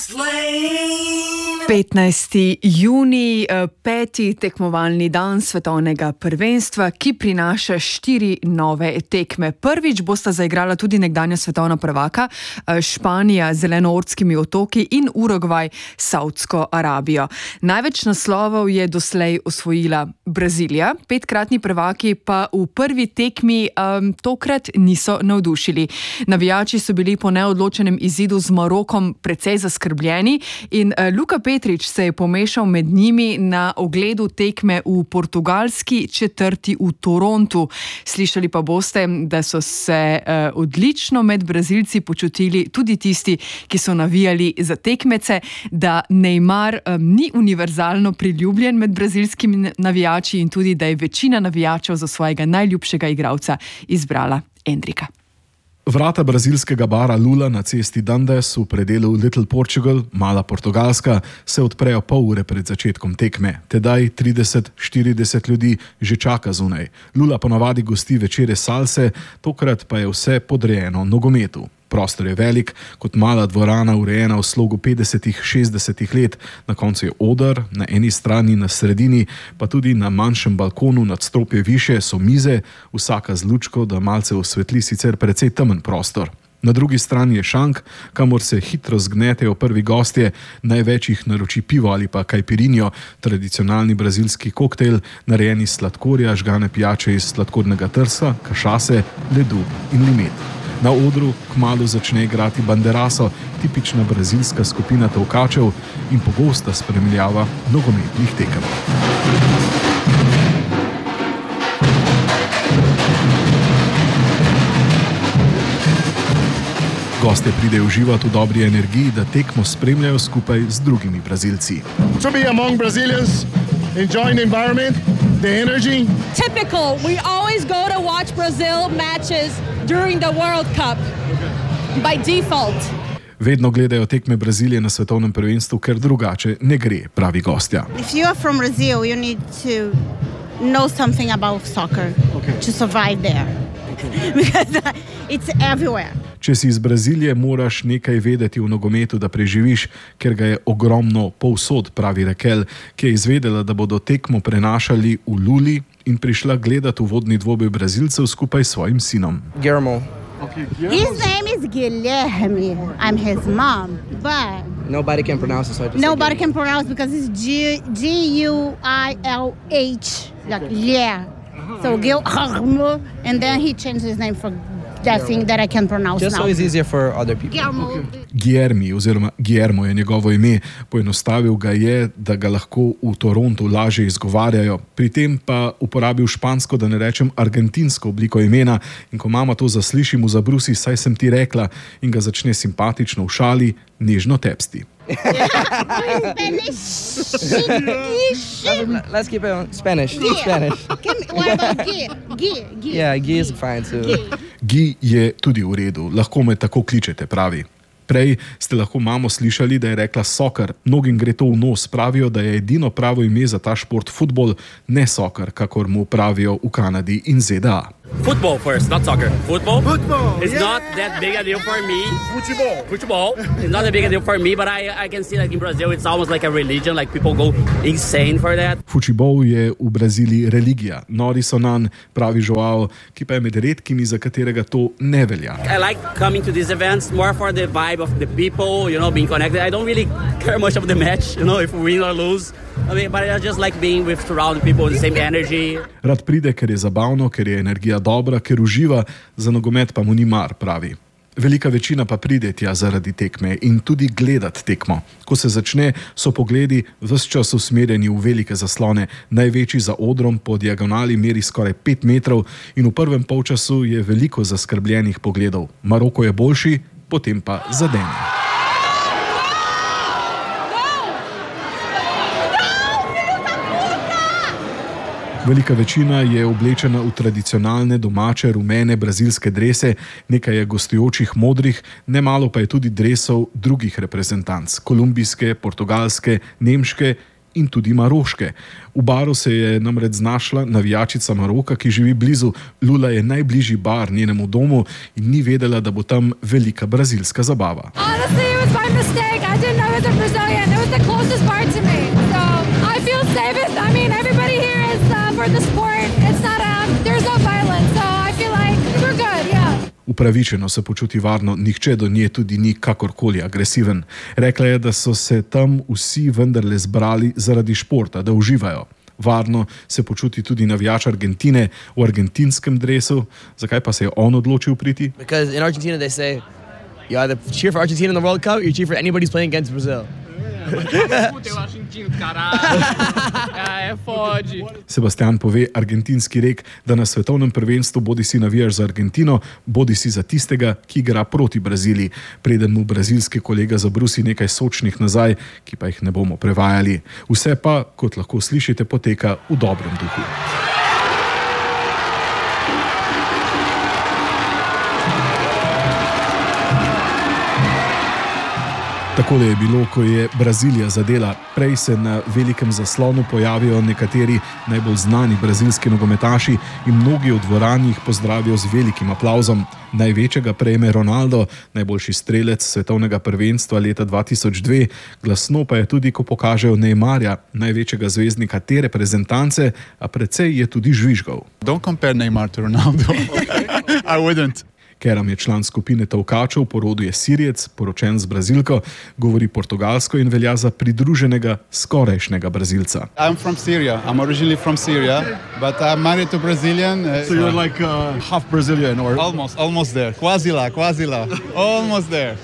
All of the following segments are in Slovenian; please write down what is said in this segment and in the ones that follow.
15. junij, 5. tekmovalni dan svetovnega prvenstva, ki prinaša 4 nove tekme. Prvič bosta zaigrala tudi nekdanja svetovna prvaka, Španija z Zelenoortskimi otoki in Urugvaj s Saudsko Arabijo. Največ naslovov je doslej osvojila Brazilija, 5-kratni prvaki pa v prvi tekmi tokrat niso navdušili. Navijači so bili po neodločenem izidu z Marokom precej zaskrbljeni in Luka Petrič se je pomešal med njimi na ogledu tekme v portugalski četrti v Torontu. Slišali pa boste, da so se odlično med Brazilci počutili tudi tisti, ki so navijali za tekmece, da Neymar ni univerzalno priljubljen med brazilskimi navijači in tudi, da je večina navijačev za svojega najljubšega igralca izbrala Endrika. Vrata brazilskega bara Lula na cesti Dundas v predelu Little Portugal, mala Portugalska, se odprejo pol ure pred začetkom tekme. Tedaj 30-40 ljudi že čaka zunaj. Lula ponavadi gosti večere salse, tokrat pa je vse podrejeno nogometu. Prostor je velik, kot mala dvorana, urejena v slogu 50-60 let. Na koncu je oder, na eni strani, na sredini, pa tudi na manjšem balkonu nadstropje više so mize, vsaka z lučko, da malce osvetli sicer precej temen prostor. Na drugi strani je šank, kamor se hitro zgnetejo prvi gostje, največ jih naroči pivo ali pa caipirinho, tradicionalni brazilski koktejl, narejen iz sladkorja, žgane pijače iz sladkornega trsa, kašase, ledu in limet. Na odru kmalu začne igrati banderaso, tipična brazilska skupina tolkačev in pogosta spremljava nogometnih tekem. Gostje pridejo uživati v dobri energiji, da tekmo spremljajo skupaj z drugimi Brazilci. To be among Brazilians, enjoying the environment, the energy. Typical. We always go to watch Brazil matches during the World Cup by default. Vedno gledajo tekme Brazilije na svetovnem prvenstvu, ker drugače ne gre, pravi gostja. If you are from Brazil, you need to know something about soccer to survive there. Because it's everywhere. Če si iz Brazilije, moraš nekaj vedeti v nogometu, da preživiš, ker ga je ogromno povsod, pravi Raquel, ki je izvedela, da bodo tekmo prenašali v Luli in prišla gledati uvodni dvoboj Brazilcev skupaj s svojim sinom. Guillermo. His name is Guilherme. I'm his mom, but Nobody can pronounce it, so I just nobody can pronounce because it's Guilh, like yeah. So Guilherme, and then he changed his name for that thing that I can pronounce just now. so it's easier for other people. Guilherme oziroma Guillermo je njegovo ime, poenostavil ga je, da ga lahko v Torontu lažje izgovarjajo. Pri tem pa uporabil špansko, da ne rečem argentinsko obliko imena, in ko mama to zasliši, mu zabrusi, saj sem ti rekla, in ga začne simpatično v šali nežno tepsti. Let's keep it on Spanish. Spanish. What about Guy? Yeah, Guy is fine too. Guy je tudi v redu, lahko me tako kličete, pravi. Prej ste lahko mamo slišali, da je rekla soccer. Mnogim gre to v nos, pravijo, da je edino pravo ime za ta šport futbol, ne soccer, kakor mu pravijo v Kanadi in ZDA. Football first, not soccer. Football? Football. It's not that big a deal for me. Football. It's not a big a deal for me, but I can see like in Brazil it's almost like a religion, like people go insane for that. Futebol je v Braziliji religija. Nori so nanj, pravi Joao, ki pa je med redkimi, za katerega to ne velja. I like coming to these events more for the vibe of the people, you know, being connected. I don't really care much of the match, you know, if we win or lose. I mean, but I just like being with surrounding people with the same energy. Rad pride, ker je zabavno, ker je energija dobra, ker uživa, za nogomet pa mu ni mar, pravi. Velika večina pa pride tja zaradi tekme in tudi gledati tekmo. Ko se začne, so pogledi ves čas usmerjeni v velike zaslone. Največji za odrom po diagonali meri skoraj 5 metrov in v prvem polčasu je veliko zaskrbljenih pogledov. Maroko je boljši, potem pa zadene. Velika večina je oblečena v tradicionalne domače rumene brazilske drese, nekaj je gostujočih modrih, nemalo pa je tudi dresov drugih reprezentanc, kolumbijske, portugalske, nemške in tudi maroške. V baru se je namreč znašla navijačica Maroka, ki živi blizu. Lula je najbližji bar njenemu domu in ni vedela, da bo tam velika brazilska zabava. Honestly, it was my mistake. I didn't know was a Brazilian. It was the closest bar to me. So I feel safest. I mean, everybody here is for the sport. It's not there's no violence. So I feel like we're good, yeah. Upravičeno se počuti varno, nihče do nje tudi ni kakorkoli agresiven. Rekla je, da so se tam vsi vendarle zbrali zaradi športa, da uživajo. Varno se počuti tudi navijač Argentine v argentinskem dresu. Zakaj pa se je on odločil priti? Because in Argentina they say you either cheer for Argentina in the World Cup or you cheer for anybody who's playing against Brazil. Sebastian pove, argentinski rek, da na svetovnem prvenstvu bodi si navijaš za Argentino, bodi si za tistega, ki igra proti Braziliji. Preden mu brazilski kolega zabrusi nekaj sočnih nazaj, ki pa jih ne bomo prevajali. Vse pa, kot lahko slišite, poteka v dobrem duhu. Takole je bilo, ko je Brazilija zadela. Prej se na velikem zaslonu pojavijo nekateri najbolj znani brazilski nogometaši in mnogi v dvorani jih pozdravijo z velikim aplavzom. Največjega prejme Ronaldo, najboljši strelec svetovnega prvenstva leta 2002. Glasno pa je tudi, ko pokažejo Neymarja, največjega zvezdnika te reprezentance, a precej je tudi žvižgal. Don't compare Neymar to Ronaldo. I wouldn't. Keram je član skupine tolkačev, po rodu je Sirijec, poročen z Brazilko, govori portugalsko in velja za pridruženega skorajšnjega Brazilca. I'm from Syria. I'm originally from Syria, but I'm married to Brazilian. So you're like half Brazilian or Almost there. Quasi la. Almost there.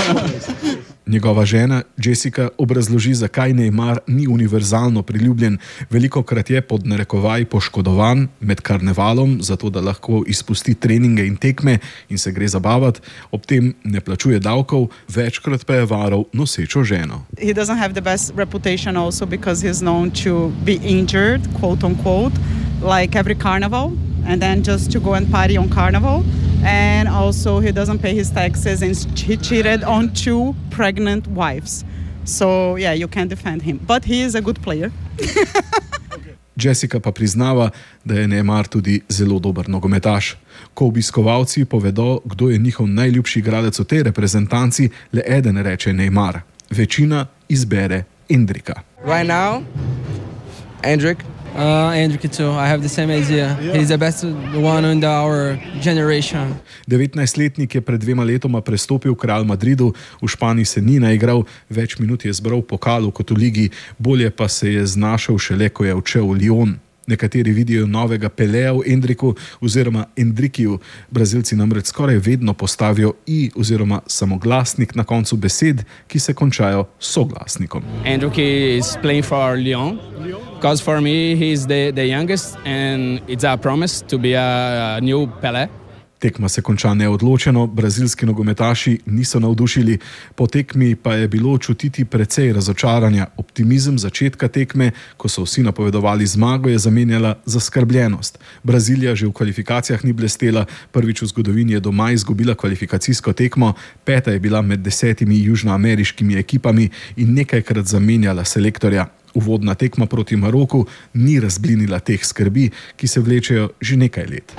Njegova žena Jessica obrazloži, zakaj Neymar ni univerzalno priljubljen. Velikokrat je pod narekovaj poškodovan med karnevalom, zato da lahko izpusti treninge in tekme in se gre zabavati, ob tem ne plačuje davkov, večkrat pa je varal nosečo ženo. He doesn't have the best reputation also because he's known to be injured, quote unquote, like every carnival, and then just to go and party on carnival. And also he doesn't pay his taxes and he cheated on 2 pregnant wives. So yeah, you can't defend him. But he is a good player. Jessica pa priznava, da je Neymar tudi zelo dober nogometaš. Ko obiskovalci povedo, kdo je njihov najljubši igralec v tej reprezentanci, le eden reče Neymar. Večina izbere Endrika. Right now, Endrick. Endrick too. I have the same idea. He's the best one in our generation. 19-letnik je pred 2 letoma prestopil k Real Madridu, v Španiji se ni naigral, več minut je zbral v pokalu kot v ligi, bolje pa se je znašel šele, ko je odšel v Lyon. Nekateri vidijo novega Peleja v Endriku oziroma Endrikiju. Brazilci namreč skoraj vedno postavijo i oziroma samoglasnik na koncu besed, ki se končajo s soglasnikom. Endrick is playing for Lyon. Because for me, he's the youngest and it's a promise to be a new Pelé. Tekma se konča neodločeno, brazilski nogometaši niso navdušili, po tekmi pa je bilo čutiti precej razočaranja. Optimizem začetka tekme, ko so vsi napovedovali zmago, je zamenjala zaskrbljenost. Brazilija že v kvalifikacijah ni blestela, prvič v zgodovini je doma izgubila kvalifikacijsko tekmo, 5. je bila med 10 južnoameriškimi ekipami in nekajkrat zamenjala selektorja. Uvodna tekma proti Maroku ni razblinila teh skrbi, ki se vlečejo že nekaj let.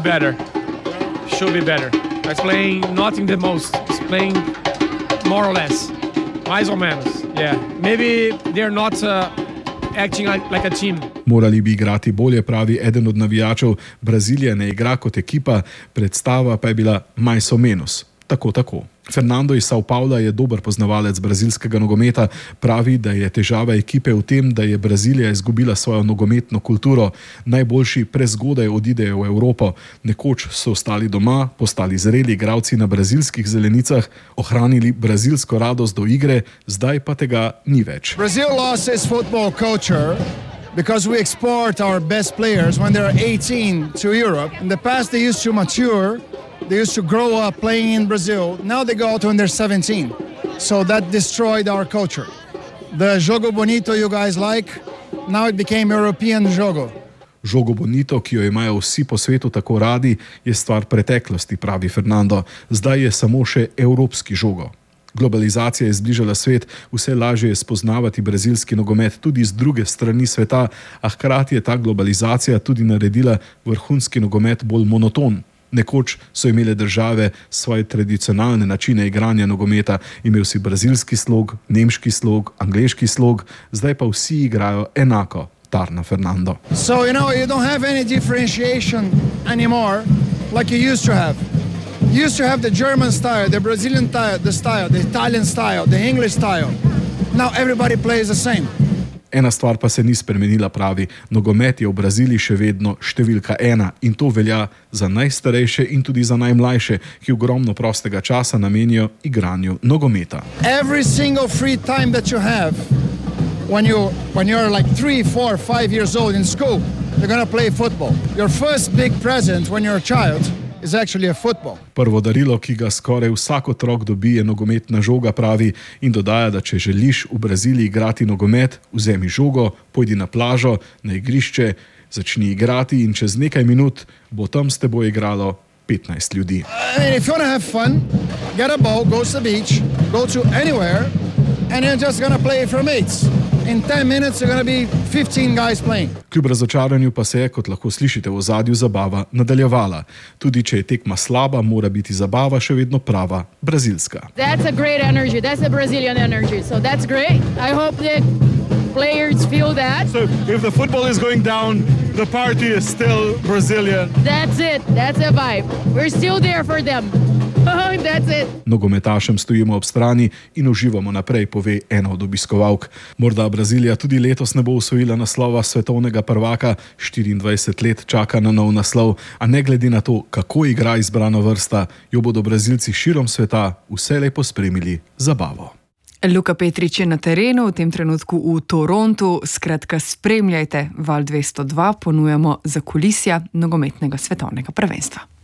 Should be better. It's playing nothing the most. It's playing more or less. Mais ou menos. Yeah. Maybe they're not acting like a team. Morali bi igrati bolje, pravi eden od navijačev. Brazilija ne igra kot ekipa, predstava pa je bila mais ou menos. Tako. Fernando iz São Paula je dober poznavalec brazilskega nogometa. Pravi, da je težava ekipe v tem, da je Brazilija izgubila svojo nogometno kulturo. Najboljši prezgodaj odidejo v Evropo. Nekoč so ostali doma, postali zreli igralci na brazilskih zelenicah, ohranili brazilsko radost do igre, zdaj pa tega ni več. Brazil lost its football culture because we export our best players when they're 18 to Europe. In the past they used to mature. They used to grow up playing in Brazil. Now they go out when they're 17. So that destroyed our culture. The jogo bonito you guys like, now it became European jogo. Žogo bonito, ki jo imajo vsi po svetu tako radi, je stvar preteklosti, pravi Fernando. Zdaj je samo še evropski žogo. Globalizacija je zbližala svet, vse lažje je spoznavati brazilski nogomet tudi z druge strani sveta, a hkrati je ta globalizacija tudi naredila vrhunski nogomet bolj monoton. Nekoč so imele države svoje tradicionalne načine igranja nogometa, imel si brazilski slog, nemški slog, angleški slog, zdaj pa vsi igrajo enako. Tarna Fernando. So, you don't have any differentiation anymore like you used to have. You used to have the German style, the Brazilian style, the Italian style, the English style. Now everybody plays the same. Ena stvar pa se ni spremenila, pravi. Nogomet je v Braziliji še vedno številka 1 in to velja za najstarejše in tudi za najmlajše, ki ogromno prostega časa namenijo igranju nogometa. Every single free time that you have when you're like 3, 4, 5 years old in school, you're going to play football. Your first big present when you're a child is actually a football. Prvo darilo, ki ga skoraj vsak otrok dobi, je nogometna žoga, pravi, in dodaja, da če želiš v Braziliji igrati nogomet, vzemi žogo, pojdi na plažo, na igrišče, začni igrati in čez nekaj minut bo tam s teboj igralo 15 ljudi. If you want to have fun, get a ball, go to the beach, go to anywhere, and you're just going to play for mates. In 10 minutes you're going to be 15 guys playing. Kljub razočaranju pa se je, kot lahko slišite v ozadju, zabava nadaljevala. Tudi če je tekma slaba, mora biti zabava še vedno prava, brazilska. That's a great energy. That's a Brazilian energy. So that's great. I hope that players feel that. So if the football is going down, the party is still Brazilian. That's it. That's a vibe. We're still there for them. That's it. Nogometašem stojimo ob strani in uživamo naprej, pove ena od obiskovalk. Morda Brazilija tudi letos ne bo osvojila naslova svetovnega prvaka, 24 let čaka na nov naslov, a ne glede na to, kako igra izbrana vrsta, jo bodo Brazilci širom sveta vselej pospremili zabavo. Luka Petrič je na terenu, v tem trenutku v Torontu. Skratka, spremljajte Val 202, ponujamo zakulisja nogometnega svetovnega prvenstva.